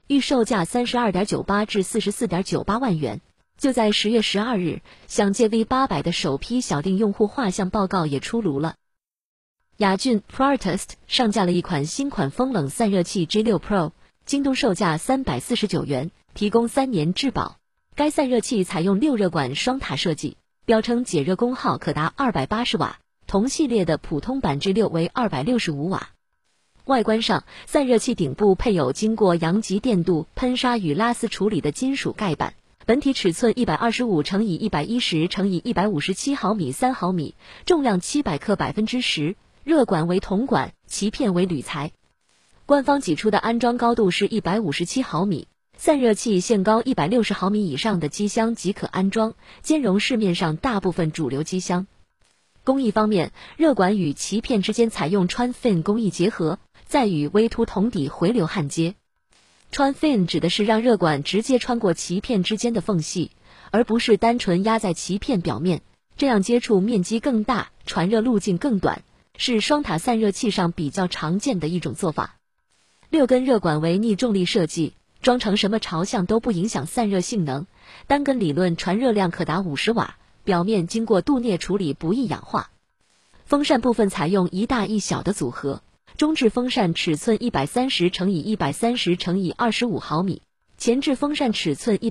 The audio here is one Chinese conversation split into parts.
预售价32.98至44.98万元。就在10月12日，想借 V800 的首批小定用户画像报告也出炉了。雅骏 Proartist 上架了一款新款风冷散热器 G6 Pro， 京东售价349元，提供3年质保。该散热器采用6热管双塔设计，标称解热功耗可达280瓦，同系列的普通版 G6 为265瓦。外观上，散热器顶部配有经过阳极电镀、喷砂与拉丝处理的金属盖板，本体尺寸125×110×157毫米3毫米，重量700克10%，热管为铜管，鳍片为铝材。官方给出的安装高度是157毫米，散热器限高160毫米以上的机箱即可安装，兼容市面上大部分主流机箱。工艺方面，热管与鳍片之间采用穿 fin 工艺结合，再与微凸铜底回流焊接。穿 fin 指的是让热管直接穿过鳍片之间的缝隙，而不是单纯压在鳍片表面，这样接触面积更大，传热路径更短，是双塔散热器上比较常见的一种做法。6根热管为逆重力设计，装成什么朝向都不影响散热性能，单根理论传热量可达50瓦，表面经过镀镍处理不易氧化。风扇部分采用一大一小的组合，中置风扇尺寸130×130×25毫米，前置风扇尺寸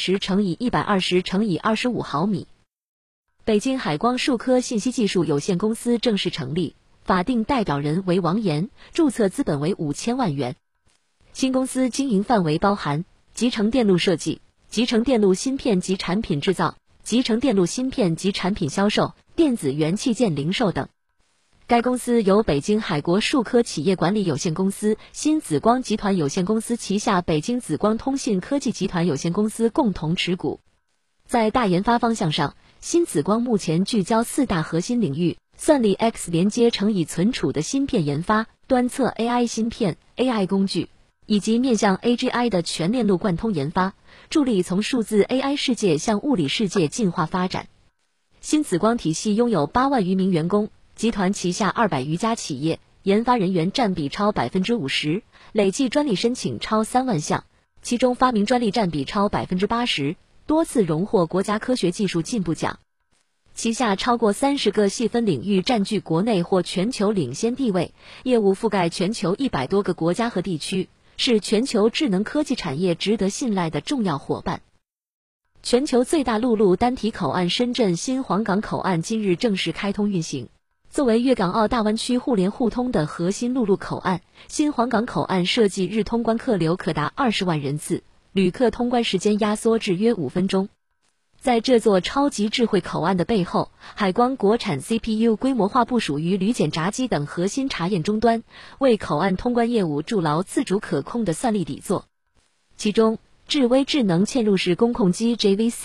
130×120×25毫米。北京海光数科信息技术有限公司正式成立，法定代表人为王岩，注册资本为5000万元。新公司经营范围包含集成电路设计、集成电路芯片及产品制造、集成电路芯片及产品销售、电子元器件零售等。该公司由北京海国数科企业管理有限公司、新紫光集团有限公司旗下北京紫光通信科技集团有限公司共同持股。在大研发方向上，新紫光目前聚焦4大核心领域：算力 X 连接乘以存储的芯片研发、端侧 AI 芯片、AI 工具，以及面向 AGI 的全链路贯通研发，助力从数字 AI 世界向物理世界进化发展。新紫光体系拥有8万余名员工，集团旗下200余家企业，研发人员占比超 50%， 累计专利申请超3万项，其中发明专利占比超 80%， 多次荣获国家科学技术进步奖。旗下超过30个细分领域占据国内或全球领先地位，业务覆盖全球100多个国家和地区，是全球智能科技产业值得信赖的重要伙伴。全球最大陆路单体口岸深圳新皇岗口岸今日正式开通运行。作为粤港澳大湾区互联互通的核心陆路口岸，新皇岗口岸设计日通关客流可达20万人次，旅客通关时间压缩至约5分钟。在这座超级智慧口岸的背后，海光国产 CPU 规模化部署于铝检闸机等核心查验终端，为口岸通关业务筑牢自主可控的算力底座。其中，智威智能嵌入式工控机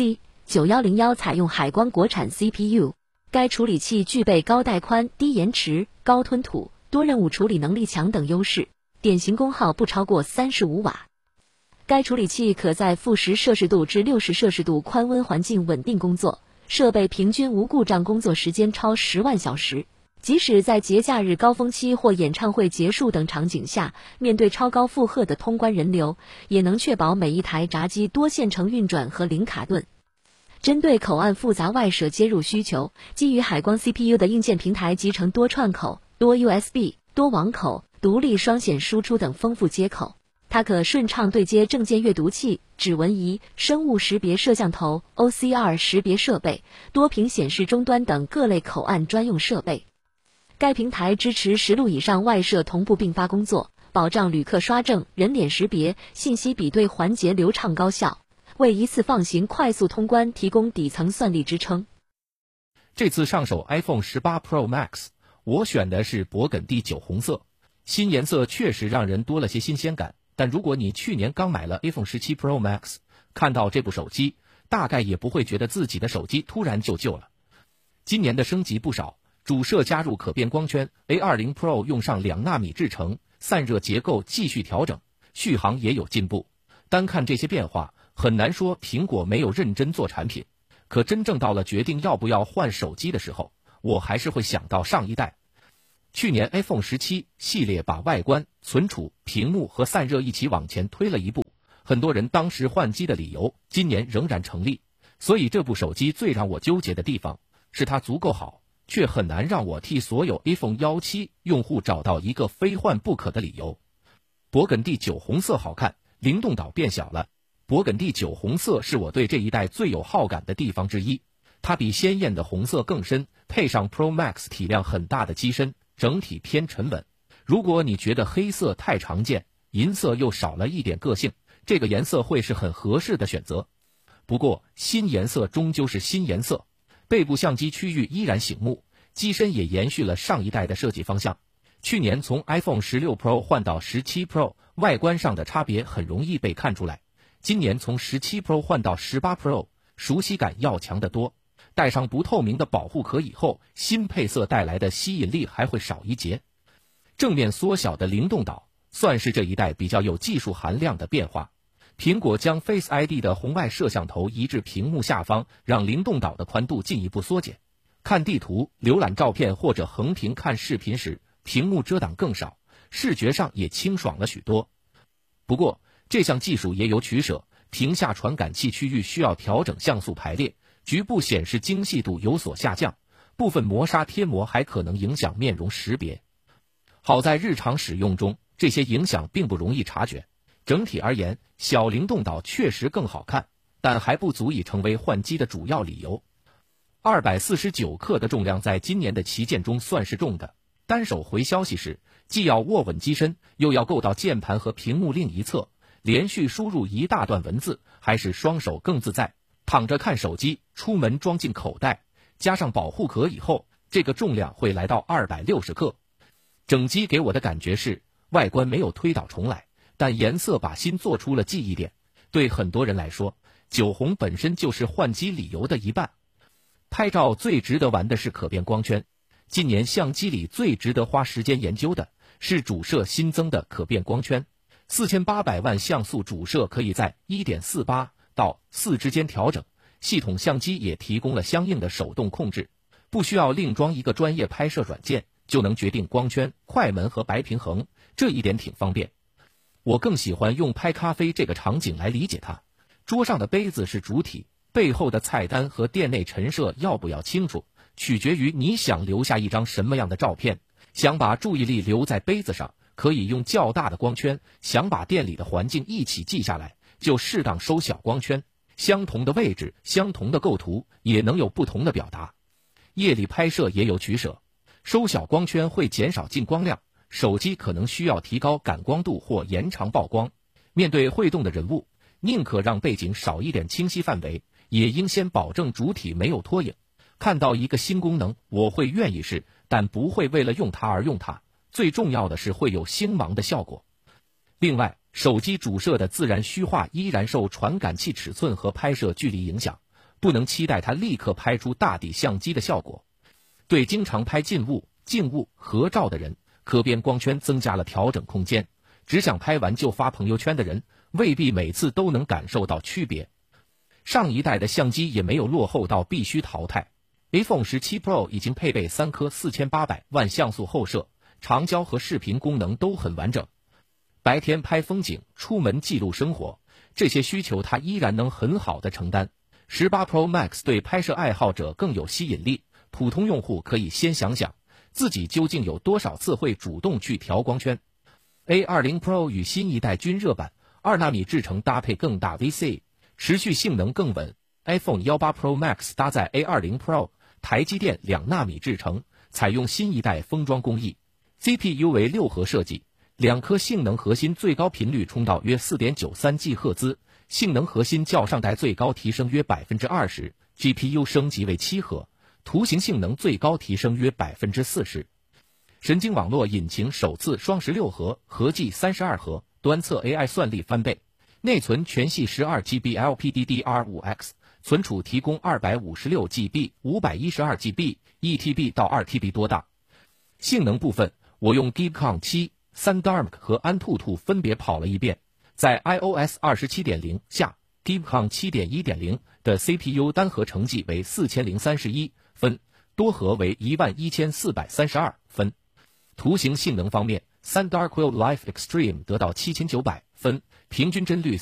JVC9101 采用海光国产 CPU， 该处理器具备高带宽、低延迟、高吞吐、多任务处理能力强等优势，典型功耗不超过35瓦。该处理器可在-10摄氏度至60摄氏度宽温环境稳定工作，设备平均无故障工作时间超10万小时。即使在节假日高峰期或演唱会结束等场景下，面对超高负荷的通关人流，也能确保每一台闸机多线程运转和零卡顿。针对口岸复杂外设接入需求，基于海光 CPU 的硬件平台集成多串口、多 USB、多网口、独立双线输出等丰富接口。它可顺畅对接证件阅读器、指纹仪、生物识别摄像头、OCR 识别设备、多屏显示终端等各类口岸专用设备。该平台支持10路以上外设同步并发工作，保障旅客刷证、人脸识别、信息比对环节流畅高效，为一次放行快速通关提供底层算力支撑。 这次上手 iPhone 18 Pro Max， 我选的是勃艮第酒红色，新颜色确实让人多了些新鲜感。但如果你去年刚买了 iPhone 17 Pro Max， 看到这部手机，大概也不会觉得自己的手机突然就旧了。今年的升级不少，主摄加入可变光圈， A20 Pro 用上2纳米制程，散热结构继续调整，续航也有进步。单看这些变化，很难说苹果没有认真做产品。可真正到了决定要不要换手机的时候，我还是会想到上一代。去年 iPhone 17系列把外观、存储、屏幕和散热一起往前推了一步， 很多人当时换机的理由，今年仍然成立。所以这部手机最让我纠结的地方是它足够好，却很难让我替所有 iPhone 17用户找到一个非换不可的理由。勃艮第酒红色好看，灵动岛变小了。勃艮第酒红色是我对这一代最有好感的地方之一，它比鲜艳的红色更深，配上 Pro Max 体量很大的机身，整体偏沉稳。如果你觉得黑色太常见，银色又少了一点个性，这个颜色会是很合适的选择。不过新颜色终究是新颜色，背部相机区域依然醒目，机身也延续了上一代的设计方向。去年从 iPhone 16 Pro 换到17 Pro， 外观上的差别很容易被看出来。今年从17 Pro 换到18 Pro， 熟悉感要强得多。带上不透明的保护壳以后，新配色带来的吸引力还会少一截。正面缩小的灵动岛算是这一代比较有技术含量的变化。苹果将 Face ID 的红外摄像头移至屏幕下方，让灵动岛的宽度进一步缩减。看地图、浏览照片或者横屏看视频时，屏幕遮挡更少，视觉上也清爽了许多。不过，这项技术也有取舍，屏下传感器区域需要调整像素排列，局部显示精细度有所下降，部分磨砂贴膜还可能影响面容识别。好在日常使用中，这些影响并不容易察觉。整体而言，小灵动岛确实更好看，但还不足以成为换机的主要理由。249克的重量在今年的旗舰中算是重的，单手回消息时，既要握稳机身，又要够到键盘和屏幕另一侧，连续输入一大段文字，还是双手更自在。躺着看手机，出门装进口袋，加上保护壳以后，这个重量会来到260克。整机给我的感觉是，外观没有推倒重来，但颜色把心做出了记忆点。对很多人来说，酒红本身就是换机理由的一半。拍照最值得玩的是可变光圈。今年相机里最值得花时间研究的是主摄新增的可变光圈。4800万像素主摄可以在 1.48 到4之间调整，系统相机也提供了相应的手动控制，不需要另装一个专业拍摄软件，就能决定光圈、快门和白平衡，这一点挺方便。我更喜欢用拍咖啡这个场景来理解它。桌上的杯子是主体，背后的菜单和店内陈设要不要清楚，取决于你想留下一张什么样的照片。想把注意力留在杯子上，可以用较大的光圈；想把店里的环境一起记下来，就适当收小光圈。相同的位置，相同的构图，也能有不同的表达。夜里拍摄也有取舍，收小光圈会减少进光量，手机可能需要提高感光度或延长曝光。面对会动的人物，宁可让背景少一点清晰范围，也应先保证主体没有拖影。看到一个新功能，我会愿意试，但不会为了用它而用它。最重要的是会有星芒的效果。另外，手机主摄的自然虚化依然受传感器尺寸和拍摄距离影响，不能期待它立刻拍出大底相机的效果。对经常拍近物、静物合照的人，可变光圈增加了调整空间。只想拍完就发朋友圈的人，未必每次都能感受到区别。上一代的相机也没有落后到必须淘汰。iPhone 17 Pro 已经配备3颗4800万像素后摄，长焦和视频功能都很完整。白天拍风景，出门记录生活，这些需求它依然能很好的承担。18 Pro Max 对拍摄爱好者更有吸引力，普通用户可以先想想自己究竟有多少次会主动去调光圈。A20 Pro 与新一代均热版，2纳米制程搭配更大 VC， 持续性能更稳。iPhone 18 Pro Max 搭载 A20 Pro， 台积电2纳米制程，采用新一代封装工艺。CPU 为6核设计，2颗性能核心最高频率冲到约 4.93 赫兹，性能核心较上代最高提升约 20%， GPU 升级为7核，图形性能最高提升约 40%。神经网络引擎首次双16核，合计32核，端侧 AI 算力翻倍。内存全系 12GB LPDDR5X， 存储提供 256GB、512GB、1TB 到 2TB 多大。性能部分，我用 Geekcom 7、Sandarm 和安兔兔分别跑了一遍。在 iOS 27.0 下 Geekcom 7.1.0 的 CPU 单核成绩为4031分，多核为11432分。图形性能方面，Sandarm Quill Life Extreme 得到7900分，平均帧率